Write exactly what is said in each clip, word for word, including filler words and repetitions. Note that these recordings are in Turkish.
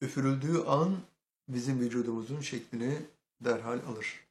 Üfürüldüğü an bizim vücudumuzun şeklini derhal alır.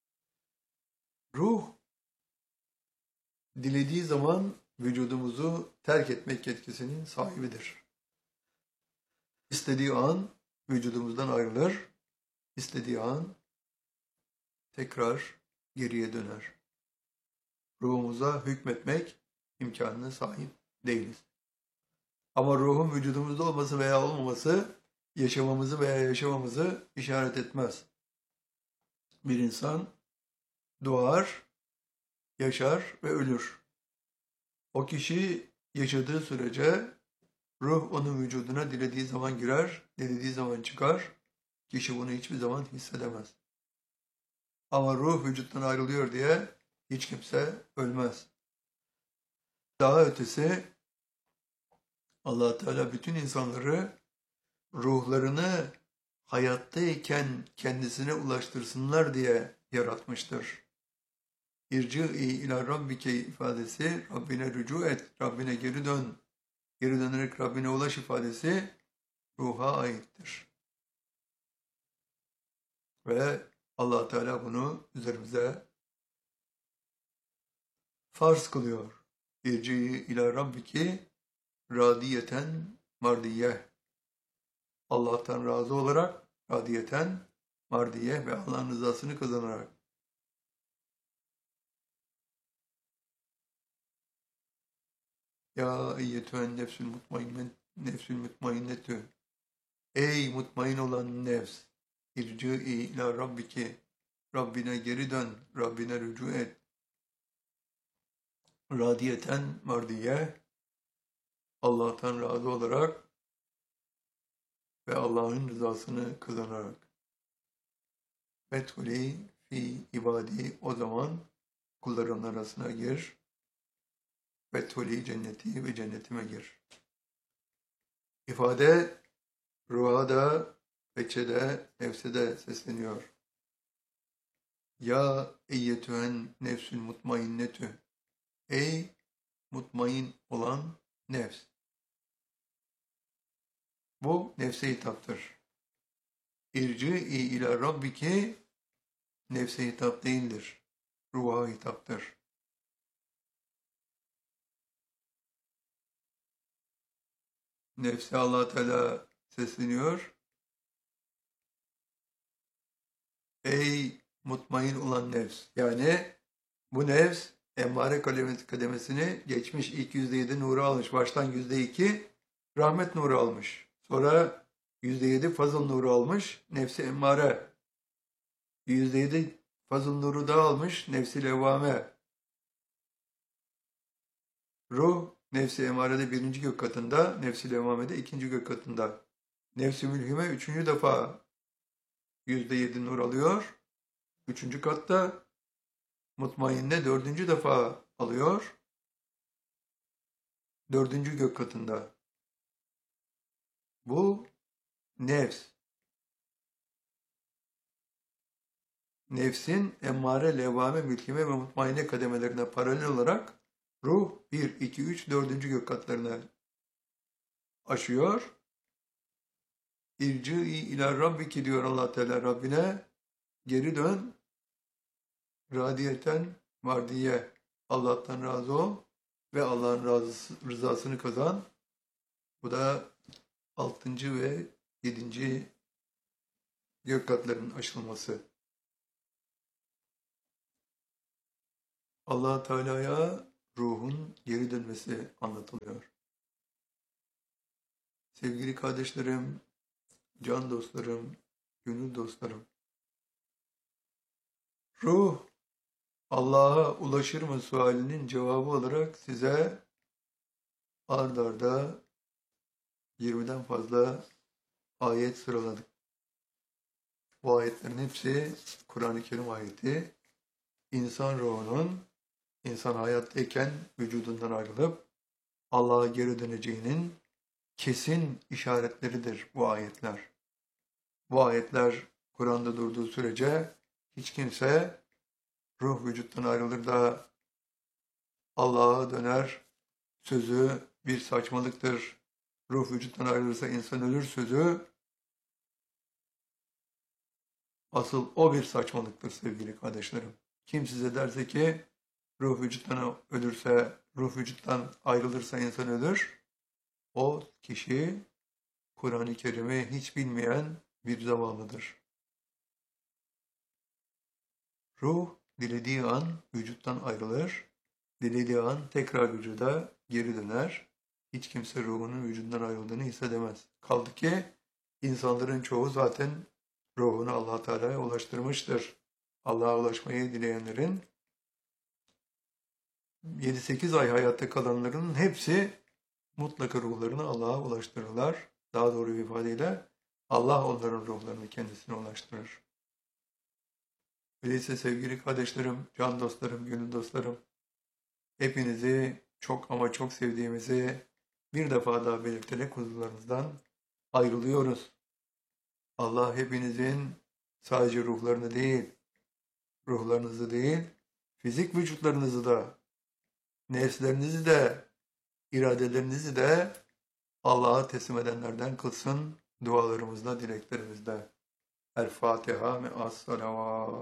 Ruh dilediği zaman vücudumuzu terk etmek yetkisinin sahibidir. İstediği an vücudumuzdan ayrılır, istediği an tekrar geriye döner. Ruhumuza hükmetmek imkanına sahip değiliz. Ama ruhun vücudumuzda olması veya olmaması yaşamamızı veya yaşamamızı işaret etmez. Bir insan doğar, yaşar ve ölür. O kişi yaşadığı sürece ruh onun vücuduna dilediği zaman girer, dilediği zaman çıkar. Kişi bunu hiçbir zaman hissedemez. Ama ruh vücuttan ayrılıyor diye hiç kimse ölmez. Daha ötesi Allah Teala bütün insanları ruhlarını hayattayken kendisine ulaştırsınlar diye yaratmıştır. İrci'i ila rabbike ifadesi, Rabbine rücu et, Rabbine geri dön, geri dönerek Rabbine ulaş ifadesi ruha aittir. Ve Allah Teala bunu üzerimize farz kılıyor. İrci'i ila rabbiki radiyeten mardiye. Allah'tan razı olarak, radiyeten mardiye ve Allah'ın rızasını kazanarak. Ya eyyetühen nefsül mutmainne, nefsül mutmainnetü. Ey mutmain olan nefs, irci'i ila rabbiki, Rabbine geri dön, Rabbine rücu et. Radiyeten mardiye, Allah'tan razı olarak ve Allah'ın rızasını kazanarak. Fethuli fi ibadi, o zaman kulların arasına gir. Fethuli cenneti ve cennetime gir. İfade ruha da, beçe de, nefse de sesleniyor. Ya eyyetühen nefsül mutmainnetü. Ey mutmain olan nefs. Bu nefse hitaptır. İrci'i ila rabbiki nefse hitap değildir. Ruha hitaptır. Nefse Allah Teala sesleniyor. Ey mutmain olan nefs. Yani bu nefs emmare kademesini geçmiş ilk yüzde yedi nuru almış. Baştan yüzde iki rahmet nuru almış. Sonra yüzde yedi fazıl nuru almış. Nefsi emmare. yüzde yedi fazıl nuru da almış. Nefsi levvame. Ruh nefsi emarede birinci gök katında. Nefsi levvamede ikinci gök katında. Nefsi mülhime üçüncü defa yüzde yedi nur alıyor. Üçüncü katta. Mutmainne dördüncü defa alıyor. Dördüncü gök katında. Bu nefs. Nefsin emmare, levvame, mülkime ve mutmainne kademelerine paralel olarak ruh bir, iki, üç, dördüncü gök katlarına aşıyor. İrci'i ila rabbiki diyor Allah Teala Rabbine. Geri dön. Radiyeten mardiye. Allah'tan razı ol ve Allah'ın razısı, rızasını kazan. Bu da altıncı ve yedinci gök katlarının aşılması. Allah Teala'ya ruhun geri dönmesi anlatılıyor. Sevgili kardeşlerim, can dostlarım, gönül dostlarım. Ruh Allah'a ulaşır mı sualinin cevabı olarak size ard arda yirmiden fazla ayet sıraladık. Bu ayetlerin hepsi Kur'an-ı Kerim ayeti. İnsan ruhunun insan hayattayken vücudundan ayrılıp Allah'a geri döneceğinin kesin işaretleridir bu ayetler. Bu ayetler Kur'an'da durduğu sürece hiç kimse ruh vücuttan ayrılır da Allah'a döner sözü bir saçmalıktır. Ruh vücuttan ayrılırsa insan ölür sözü Asıl o bir saçmalıktır sevgili kardeşlerim. Kim size derse ki ruh vücuttan ölürse, ruh vücuttan ayrılırsa insan ölür, o kişi Kur'an-ı Kerim'i hiç bilmeyen bir zavallıdır. Ruh dilediği an vücuttan ayrılır, dilediği an tekrar vücuda geri döner. Hiç kimse ruhunun vücudundan ayrıldığını hissedemez. Kaldı ki insanların çoğu zaten ruhunu Allah Teala'ya ulaştırmıştır. Allah'a ulaşmayı dileyenlerin yedi sekiz ay hayatta kalanların hepsi mutlaka ruhlarını Allah'a ulaştırırlar. Daha doğru bir ifadeyle Allah onların ruhlarını kendisine ulaştırır. Öyleyse sevgili kardeşlerim, can dostlarım, gönül dostlarım, hepinizi çok ama çok sevdiğimizi bir defa daha belirterek huzurlarınızdan ayrılıyoruz. Allah hepinizin sadece ruhlarını değil, ruhlarınızı değil, fizik vücutlarınızı da, nefslerinizi de, iradelerinizi de Allah'a teslim edenlerden kılsın dualarımızda, dileklerimizde. El Fatiha me'as salavat.